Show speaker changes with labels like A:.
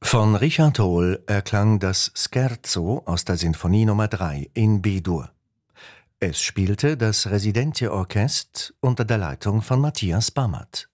A: Von Richard Hole erklang das Scherzo aus der Sinfonie Nummer 3 in B-Dur. Es spielte das Residente Orchest unter der Leitung von Matthias Bamert.